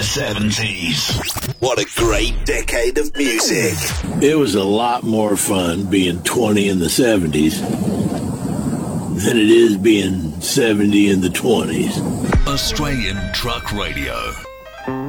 70s. What a great decade of music. It was a lot more fun being 20 in the 70s than it is being 70 in the 20s. Australian Truck Radio.